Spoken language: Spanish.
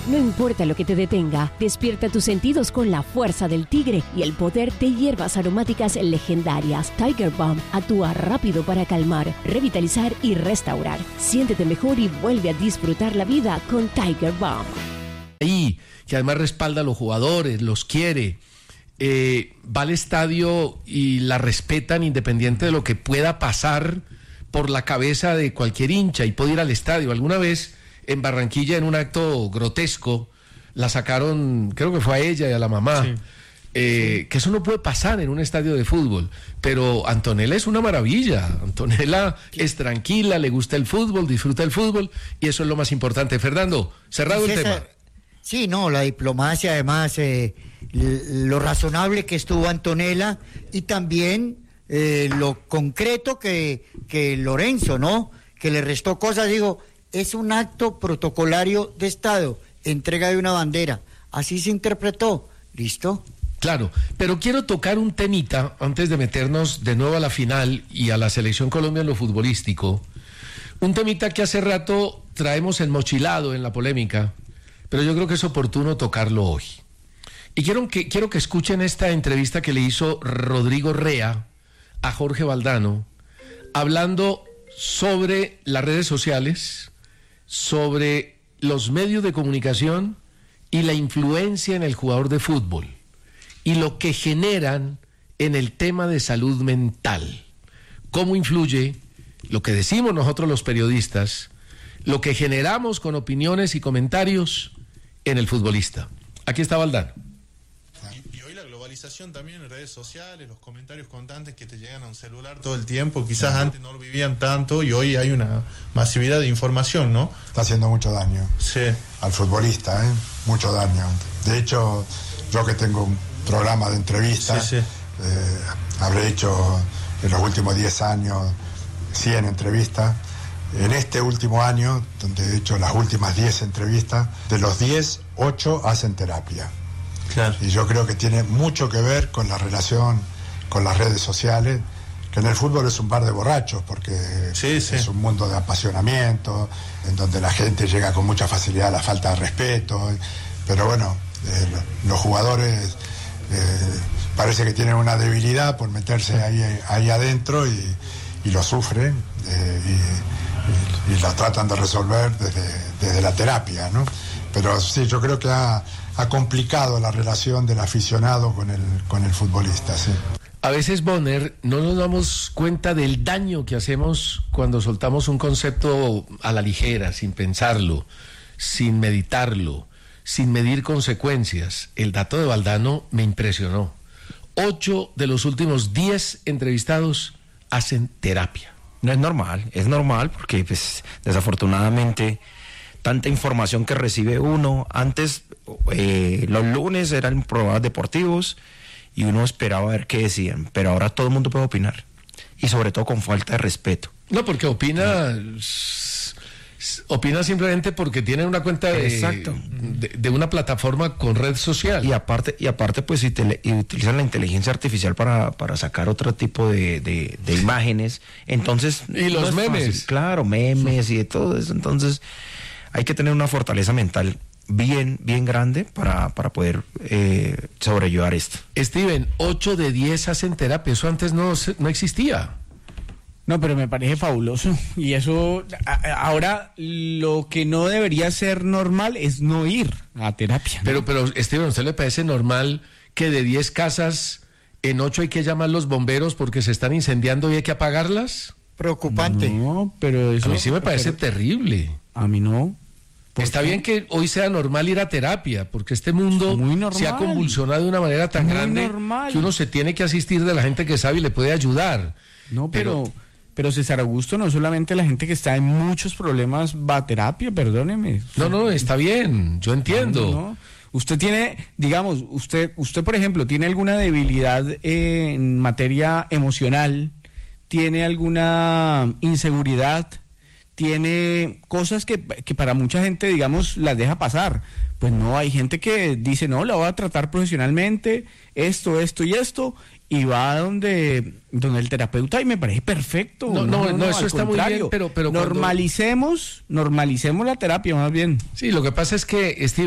No importa lo que te detenga, despierta tus sentidos con la fuerza del tigre y el poder de hierbas aromáticas legendarias. Tiger Balm actúa rápido para calmar, revitalizar y restaurar. Siéntete mejor y vuelve a disfrutar la vida con Tiger Balm. Ahí, que además respalda a los jugadores, los quiere, va al estadio y la respetan independiente de lo que pueda pasar por la cabeza de cualquier hincha, y puede ir al estadio. Alguna vez en Barranquilla, en un acto grotesco, la sacaron, creo que fue a ella y a la mamá. Sí. Que eso no puede pasar en un estadio de fútbol, pero Antonella es una maravilla. Antonella es tranquila, le gusta el fútbol, disfruta el fútbol, y eso es lo más importante. Fernando, cerrado el tema. Sí, no, la diplomacia, además, lo razonable que estuvo Antonella, y también lo concreto que Lorenzo, ¿no? Que le restó cosas. Digo, es un acto protocolario de Estado, entrega de una bandera, así se interpretó, ¿listo? Claro, pero quiero tocar un temita antes de meternos de nuevo a la final y a la Selección Colombia en lo futbolístico. Un temita que hace rato traemos enmochilado en la polémica, pero yo creo que es oportuno tocarlo hoy. Y quiero que escuchen esta entrevista que le hizo Rodrigo Rea a Jorge Valdano, hablando sobre las redes sociales, sobre los medios de comunicación y la influencia en el jugador de fútbol, y lo que generan en el tema de salud mental. Cómo influye lo que decimos nosotros los periodistas, lo que generamos con opiniones y comentarios en el futbolista. Aquí está Valdano. Y hoy la globalización también en redes sociales, los comentarios constantes que te llegan a un celular todo el tiempo, quizás antes no lo vivían tanto y hoy hay una masividad de información, ¿no? Está haciendo mucho daño. Sí. Al futbolista, mucho daño. De hecho, yo que tengo un programa de entrevistas, habré hecho en los últimos 10 años 100 entrevistas. En este último año, donde he hecho las últimas 10 entrevistas, de los 10, 8 hacen terapia. Claro. Y yo creo que tiene mucho que ver con la relación con las redes sociales, que en el fútbol es un bar de borrachos, porque es un mundo de apasionamiento, en donde la gente llega con mucha facilidad a la falta de respeto. Pero bueno, los jugadores parece que tienen una debilidad por meterse ahí adentro y lo sufren y lo tratan de resolver desde la terapia, ¿no? Pero sí, yo creo que ha complicado la relación del aficionado con el futbolista, sí. A veces, Bonner, no nos damos cuenta del daño que hacemos cuando soltamos un concepto a la ligera, sin pensarlo, sin meditarlo, sin medir consecuencias. El dato de Valdano me impresionó. 8 de los últimos 10 entrevistados hacen terapia. No es normal porque pues desafortunadamente tanta información que recibe uno. Antes los lunes eran programas deportivos y uno esperaba ver qué decían, pero ahora todo el mundo puede opinar, y sobre todo con falta de respeto. No, porque opina simplemente porque tiene una cuenta de una plataforma con red social. Y aparte pues y utilizan la inteligencia artificial para sacar otro tipo de imágenes. Entonces, y los memes. Fácil. Claro, memes y de todo eso. Entonces hay que tener una fortaleza mental bien grande para poder sobrellevar esto. Steven, 8 de 10 hacen terapia. Eso antes no existía. No, pero me parece fabuloso. Y eso, ahora lo que no debería ser normal es no ir a terapia, ¿no? Pero Steven, ¿a usted le parece normal que de 10 casas, en 8 hay que llamar a los bomberos porque se están incendiando y hay que apagarlas? Preocupante. No, pero eso... A mí sí me parece terrible. A mí no. Está bien que hoy sea normal ir a terapia, porque este mundo se ha convulsionado de una manera tan grande que uno se tiene que asistir de la gente que sabe y le puede ayudar. No, pero César Augusto, no solamente la gente que está en muchos problemas va a terapia, perdóneme. No, está bien, yo entiendo. No. Usted tiene, digamos, usted por ejemplo, tiene alguna debilidad en materia emocional, tiene alguna inseguridad, tiene cosas que para mucha gente, digamos, las deja pasar. Pues no, hay gente que dice, no, la voy a tratar profesionalmente, esto y esto, y va donde el terapeuta, y me parece perfecto. No, eso está muy bien, pero normalicemos la terapia más bien. Sí, lo que pasa es que, Steve,